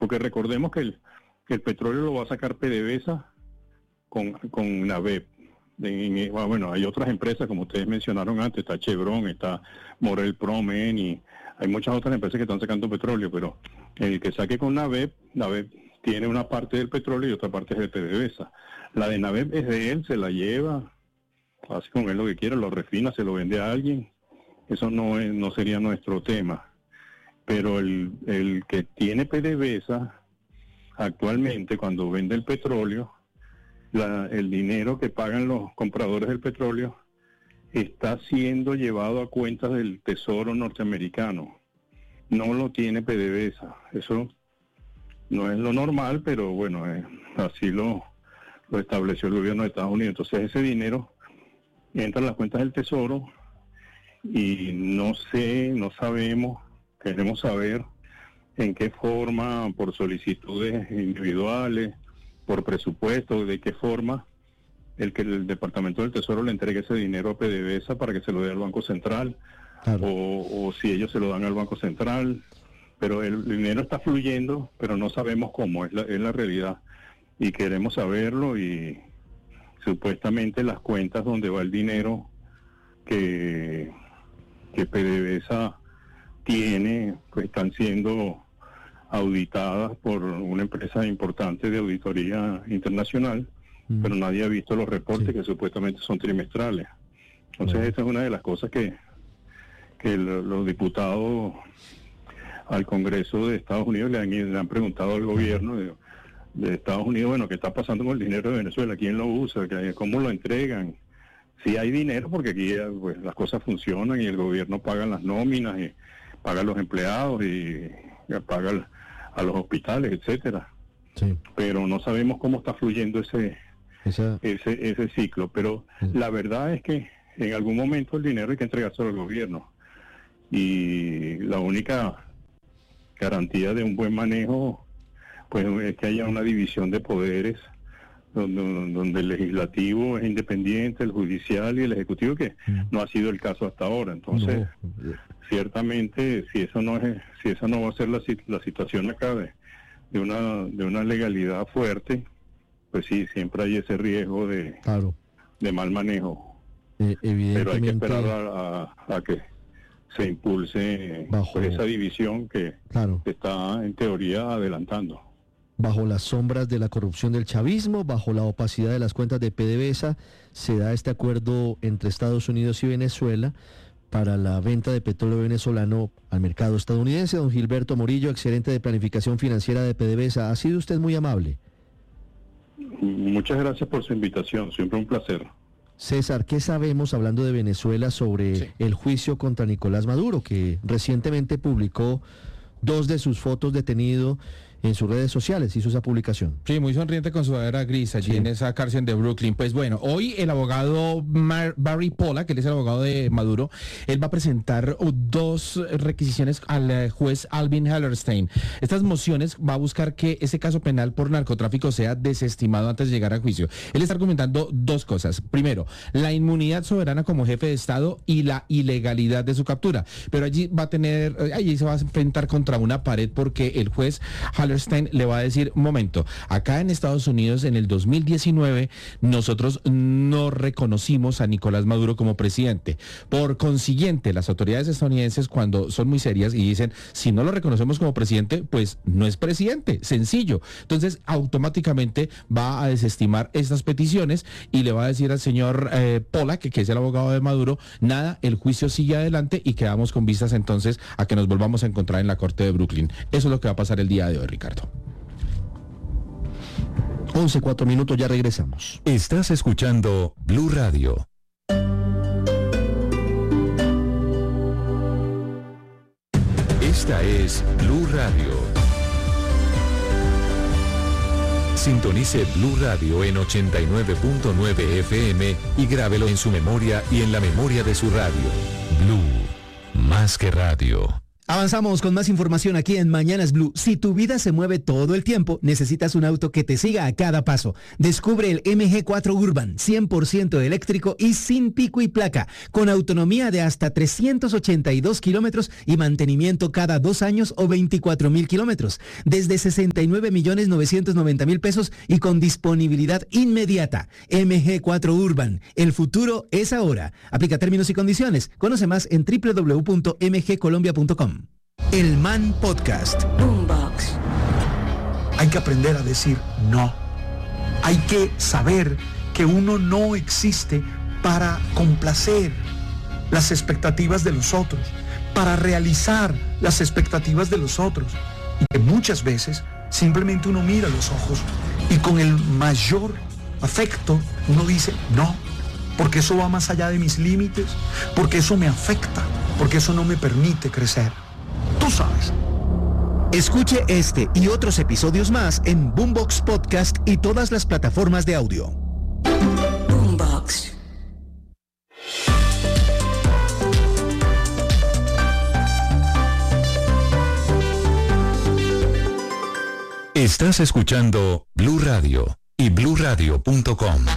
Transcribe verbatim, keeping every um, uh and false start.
porque recordemos que el, que el petróleo lo va a sacar PDVSA con, con Navep. De, bueno, hay otras empresas, como ustedes mencionaron antes, está Chevron, está Morel Promen, y hay muchas otras empresas que están sacando petróleo, pero el que saque con Navep, Navep tiene una parte del petróleo y otra parte es de PDVSA. La de Navep es de él, se la lleva, hace con él lo que quiera, lo refina, se lo vende a alguien. Eso no es, no sería nuestro tema. Pero el, el que tiene PDVSA, actualmente, cuando vende el petróleo, la, el dinero que pagan los compradores del petróleo está siendo llevado a cuentas del Tesoro norteamericano. No lo tiene PDVSA. Eso no es lo normal, pero bueno, eh, así lo, lo estableció el gobierno de Estados Unidos. Entonces ese dinero entra en las cuentas del Tesoro y no sé, no sabemos, queremos saber en qué forma, por solicitudes individuales, por presupuesto, de qué forma el que el Departamento del Tesoro le entregue ese dinero a PDVSA para que se lo dé al Banco Central, claro. o, o si ellos se lo dan al Banco Central, pero el dinero está fluyendo, pero no sabemos cómo, es la, es la realidad, y queremos saberlo, y supuestamente las cuentas donde va el dinero que, que PDVSA tiene, pues están siendo auditadas por una empresa importante de auditoría internacional, mm. pero nadie ha visto los reportes, sí. que supuestamente son trimestrales. Entonces mm. esa es una de las cosas que, que lo, los diputados al Congreso de Estados Unidos le han, le han preguntado al gobierno de, de Estados Unidos, bueno, ¿qué está pasando con el dinero de Venezuela? ¿Quién lo usa? ¿Cómo lo entregan? Si hay dinero, porque aquí pues, las cosas funcionan y el gobierno paga las nóminas y paga a los empleados y, y paga a los hospitales, etcétera. Sí. Pero no sabemos cómo está fluyendo ese Esa... ese ese ciclo. Pero sí. la verdad es que en algún momento el dinero hay que entregárselo al gobierno. Y la única garantía de un buen manejo pues es que haya una división de poderes donde, donde el legislativo es independiente, el judicial y el ejecutivo, que mm. no ha sido el caso hasta ahora. Entonces, no. ciertamente, si eso no es, si esa no va a ser la, la situación acá de, de una de una legalidad fuerte, pues sí, siempre hay ese riesgo de, claro. de mal manejo. Eh, Pero hay que esperar a, a, a que se impulse bajo, pues, esa división que claro. se está en teoría adelantando. Bajo las sombras de la corrupción del chavismo, bajo la opacidad de las cuentas de PDVSA, se da este acuerdo entre Estados Unidos y Venezuela para la venta de petróleo venezolano al mercado estadounidense. Don Gilberto Morillo, exgerente de planificación financiera de PDVSA, ha sido usted muy amable. Muchas gracias por su invitación, siempre un placer. César, ¿qué sabemos, hablando de Venezuela, sobre sí. el juicio contra Nicolás Maduro, que recientemente publicó dos de sus fotos detenido en sus redes sociales, hizo esa publicación? Sí, muy sonriente con su sudadera gris allí sí. en esa cárcel de Brooklyn. Pues bueno, hoy el abogado Mar- Barry Pollack, que él es el abogado de Maduro, él va a presentar dos requisiciones al juez Alvin Hellerstein. Estas mociones va a buscar que ese caso penal por narcotráfico sea desestimado antes de llegar a juicio. Él está argumentando dos cosas. Primero, la inmunidad soberana como jefe de Estado y la ilegalidad de su captura. Pero allí va a tener, allí se va a enfrentar contra una pared, porque el juez Hellerstein le va a decir, un momento, acá en Estados Unidos en el dos mil diecinueve nosotros no reconocimos a Nicolás Maduro como presidente. Por consiguiente, las autoridades estadounidenses, cuando son muy serias y dicen, si no lo reconocemos como presidente, pues no es presidente, sencillo. Entonces, automáticamente va a desestimar estas peticiones y le va a decir al señor eh, Pollack, que, que es el abogado de Maduro, nada, el juicio sigue adelante y quedamos con vistas entonces a que nos volvamos a encontrar en la corte de Brooklyn. Eso es lo que va a pasar el día de hoy, Ricardo. once, cuatro minutos, ya regresamos. Estás escuchando Blue Radio. Esta es Blue Radio. Sintonice Blue Radio en ochenta y nueve punto nueve F M y grábelo en su memoria y en la memoria de su radio. Blue, más que radio. Avanzamos con más información aquí en Mañanas Blue. Si tu vida se mueve todo el tiempo, necesitas un auto que te siga a cada paso. Descubre el M G cuatro Urban, cien por ciento eléctrico y sin pico y placa, con autonomía de hasta trescientos ochenta y dos kilómetros y mantenimiento cada dos años o veinticuatro mil kilómetros, desde sesenta y nueve millones novecientos noventa mil pesos y con disponibilidad inmediata. M G cuatro Urban, el futuro es ahora. Aplica términos y condiciones. Conoce más en doble u doble u doble u punto m g colombia punto com. El Man Podcast. Boombox. Hay que aprender a decir no. Hay que saber que uno no existe para complacer las expectativas de los otros, para realizar las expectativas de los otros. Y que muchas veces simplemente uno mira a los ojos y con el mayor afecto uno dice no, porque eso va más allá de mis límites, porque eso me afecta, porque eso no me permite crecer. Tú sabes. Escuche este y otros episodios más en Boombox Podcast y todas las plataformas de audio. Boombox. Estás escuchando Blue Radio y blue radio punto com.